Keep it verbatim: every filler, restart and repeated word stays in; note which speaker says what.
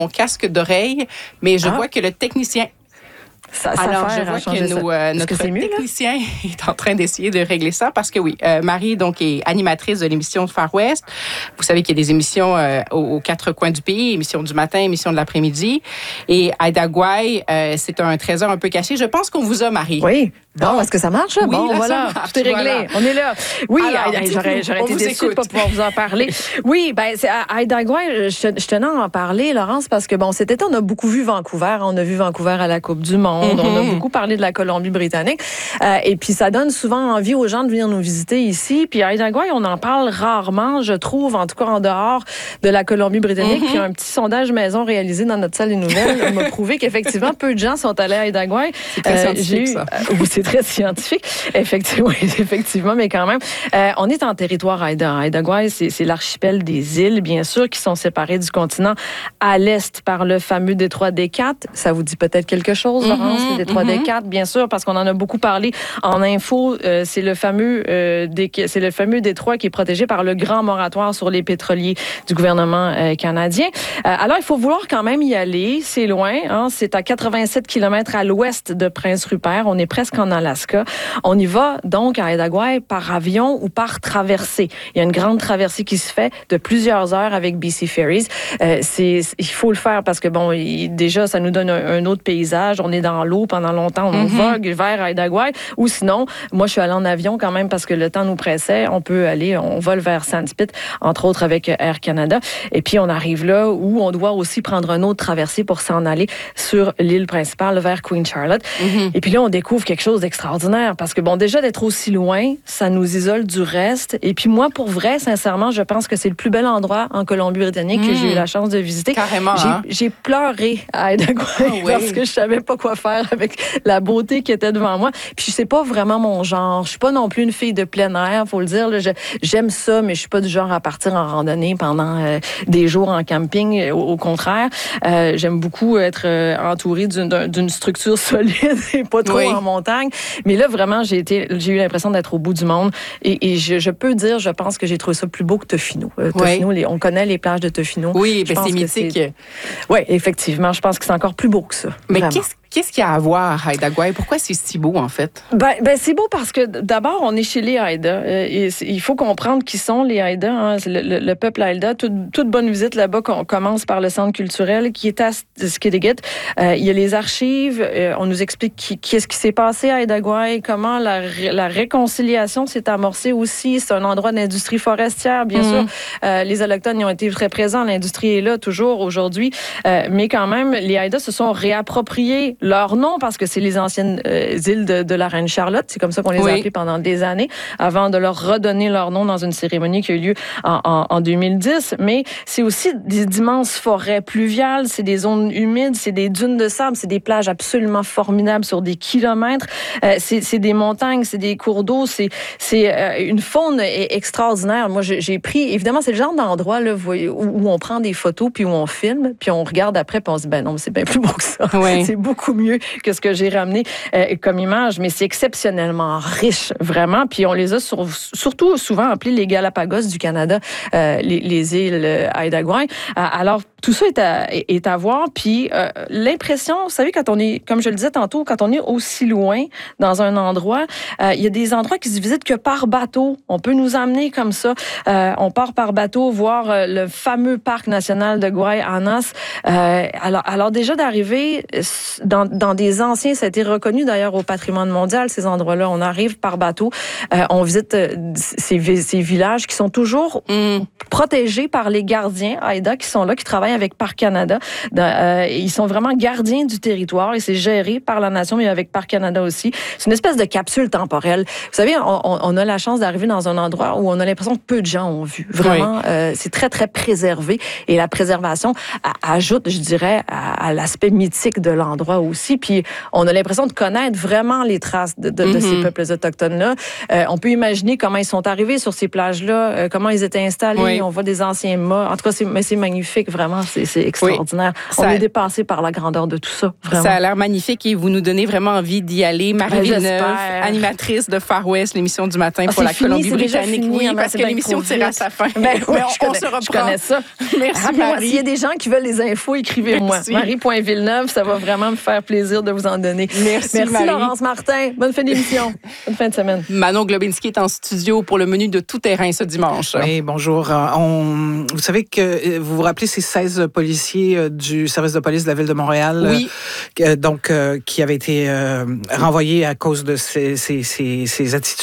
Speaker 1: mon casque d'oreille, mais je ah. vois que le technicien...
Speaker 2: Ça, ça
Speaker 1: Alors, je vois que nous, euh, notre que mieux, technicien là? est en train d'essayer de régler ça parce que oui, euh, Marie donc est animatrice de l'émission Far West. Vous savez qu'il y a des émissions euh, aux, aux quatre coins du pays, émission du matin, émission de l'après-midi. Et Aïda Gouaille, euh, c'est un trésor un peu caché. Je pense qu'on vous a, Marie.
Speaker 2: Oui. Bon, est-ce que ça marche?
Speaker 1: Oui,
Speaker 2: bon,
Speaker 1: là,
Speaker 2: voilà,
Speaker 1: ça marche,
Speaker 2: tout est réglé.
Speaker 1: Voilà.
Speaker 2: On est là. Oui,
Speaker 1: Alors,
Speaker 2: Aïda, j'aurais, j'aurais été déçue de ne pas pouvoir vous en parler. Oui, bien, Aïda Gouaille, je, je tenais à en parler, Laurence, parce que, bon, cet été, on a beaucoup vu Vancouver. On a vu Vancouver à la Coupe du Monde. Mm-hmm. On a beaucoup parlé de la Colombie-Britannique. Euh, et puis, ça donne souvent envie aux gens de venir nous visiter ici. Puis, Aïda Gouaille, on en parle rarement, je trouve, en tout cas en dehors de la Colombie-Britannique. Mm-hmm. Puis, un petit sondage maison réalisé dans notre salle des nouvelles m'a prouvé qu'effectivement, peu de gens sont allés à Aïda Gouaille.
Speaker 1: C'est très euh, scientifique, ça.
Speaker 2: Euh, oui, c'est très scientifique. Effectivement, oui, effectivement, mais quand même, euh, on est en territoire Aïda. Aïda Gouaille, c'est, c'est l'archipel des îles, bien sûr, qui sont séparées du continent à l'est par le fameux détroit des Quatre. Ça vous dit peut-être quelque chose, Laurence, mm-hmm, le détroit mm-hmm. des Quatre, bien sûr, parce qu'on en a beaucoup parlé en info. Euh, c'est le fameux, euh, des, c'est le fameux détroit qui est protégé par le grand moratoire sur les pétroliers du gouvernement euh, canadien. Euh, alors, il faut vouloir quand même y aller. C'est loin, hein, c'est à quatre-vingt-sept kilomètres à l'ouest de Prince Rupert. On est presque en Alaska. On y va donc à Aïda Gouaille par avion ou par traversée. Il y a une grande traversée qui se fait de plusieurs heures avec B C Ferries. Euh, c'est, il faut le faire parce que, bon, il, déjà, ça nous donne un, un autre paysage. On est dans l'eau pendant longtemps. On mm-hmm. vogue vers Aïda Gouaille. Ou sinon, moi, je suis allée en avion quand même parce que le temps nous pressait. On peut aller, on vole vers Sandspit, entre autres avec Air Canada. Et puis, on arrive là où on doit aussi prendre un autre traversée pour s'en aller sur l'île principale vers Queen Charlotte. Mm-hmm. Et puis là, on découvre quelque chose d'extraordinaire. Parce que, bon, déjà, d'être aussi loin, ça nous isole du reste. Et puis moi, pour vrai, sincèrement, je pense que c'est le plus bel endroit en Colombie-Britannique mmh. que j'ai eu la chance de visiter.
Speaker 1: Carrément,
Speaker 2: j'ai,
Speaker 1: hein?
Speaker 2: j'ai pleuré à Aïda Gouaille oh, oui. parce que je savais pas quoi faire avec la beauté qui était devant moi. Puis c'est pas vraiment mon genre. Je suis pas non plus une fille de plein air, faut le dire. Là. Je, j'aime ça, mais je suis pas du genre à partir en randonnée pendant euh, des jours en camping. Au, au contraire, euh, j'aime beaucoup être euh, entourée d'une, d'une structure solide et pas trop oui. en montagne. Mais là, vraiment, j'ai été, j'ai eu l'impression d'être au bout du monde. Et, et je, je peux dire, je pense que j'ai trouvé ça plus beau que Tofino. Euh, Tofino, oui. les, on connaît les plages de Tofino.
Speaker 1: Oui, ben c'est mythique.
Speaker 2: Oui, effectivement. Je pense que c'est encore plus beau que ça.
Speaker 1: Mais
Speaker 2: vraiment.
Speaker 1: qu'est-ce Qu'est-ce qu'il y a à voir à Aïda Gouaille? Pourquoi c'est si beau, en fait?
Speaker 2: Ben, ben c'est beau parce que, d'abord, on est chez les Haïda. Euh, et il faut comprendre qui sont les Haïda. Hein. Le, le, le peuple Haïda. Toute, toute bonne visite là-bas, on commence par le centre culturel qui est à Skidegate. Euh, il y a les archives. Euh, on nous explique qui, qu'est-ce qui s'est passé à Aïda Gouaille, comment la, la réconciliation s'est amorcée aussi. C'est un endroit d'industrie forestière, bien mmh. sûr. Euh, les Autochtones y ont été très présents. L'industrie est là toujours aujourd'hui. Euh, mais quand même, les Haïda se sont réappropriés leur nom parce que c'est les anciennes euh, îles de, de la Reine Charlotte. C'est comme ça qu'on les oui. a appelées pendant des années avant de leur redonner leur nom dans une cérémonie qui a eu lieu en, en, en deux mille dix. Mais c'est aussi des immenses forêts pluviales, c'est des zones humides, c'est des dunes de sable, c'est des plages absolument formidables sur des kilomètres. Euh, c'est, c'est des montagnes, c'est des cours d'eau, c'est, c'est euh, une faune extraordinaire. Moi, j'ai, j'ai pris... Évidemment, c'est le genre d'endroit là, où, où on prend des photos puis où on filme, puis on regarde après puis on se dit, ben non, mais c'est bien plus beau que ça. Oui. C'est beaucoup mieux que ce que j'ai ramené euh, comme image, mais c'est exceptionnellement riche, vraiment. Puis on les a sur, surtout souvent appelés les Galapagos du Canada, euh, les, les îles Aïda Gouaille. Euh, alors, tout ça est à, est à voir. Puis euh, l'impression, vous savez, quand on est, comme je le disais tantôt, quand on est aussi loin dans un endroit, euh, il y a des endroits qui se visitent que par bateau. On peut nous emmener comme ça. Euh, on part par bateau voir euh, le fameux parc national de Guaymas. Euh, alors, alors déjà d'arriver dans, dans des anciens, ça a été reconnu d'ailleurs au patrimoine mondial, ces endroits-là. On arrive par bateau, euh, on visite euh, ces, ces villages qui sont toujours mm. protégés par les gardiens Aïda qui sont là, qui travaillent avec Parc Canada. Euh, ils sont vraiment gardiens du territoire et c'est géré par la nation, mais avec Parc Canada aussi. C'est une espèce de capsule temporelle. Vous savez, on, on a la chance d'arriver dans un endroit où on a l'impression que peu de gens ont vu. Vraiment, oui. euh, c'est très, très préservé. Et la préservation a, ajoute, je dirais, à, à l'aspect mythique de l'endroit aussi. Puis on a l'impression de connaître vraiment les traces de, de, mm-hmm. de ces peuples autochtones-là. Euh, on peut imaginer comment ils sont arrivés sur ces plages-là, euh, comment ils étaient installés. Oui. On voit des anciens mâts. En tout cas, c'est, mais c'est magnifique, vraiment. Ah, c'est, c'est extraordinaire. Oui, on ça, est dépassé par la grandeur de tout ça, vraiment.
Speaker 1: Ça a l'air magnifique et vous nous donnez vraiment envie d'y aller. Marie ben, Villeneuve, j'espère. Animatrice de Far West, l'émission du matin ah, pour la Colombie-Britannique. Oui, hein, parce que l'émission tire à sa fin.
Speaker 2: Ben, oui,
Speaker 1: mais on,
Speaker 2: je connais,
Speaker 1: on se reprend.
Speaker 2: Je connais ça.
Speaker 1: Merci, Marie.
Speaker 2: S'il y a des gens qui veulent les infos, écrivez-moi. Marie point Villeneuve, ça va vraiment me faire plaisir de vous en donner.
Speaker 1: Merci,
Speaker 2: Merci
Speaker 1: Marie.
Speaker 2: Laurence Martin. Bonne fin d'émission. Bonne fin de semaine.
Speaker 1: Manon Globinski est en studio pour le menu de tout terrain ce dimanche.
Speaker 3: Oui, bonjour. On, vous savez que vous vous rappelez ces seize policiers du service de police de la Ville de Montréal,
Speaker 1: oui.
Speaker 3: euh, donc euh, qui avaient été euh, renvoyés à cause de ces, ces, ces, ces attitudes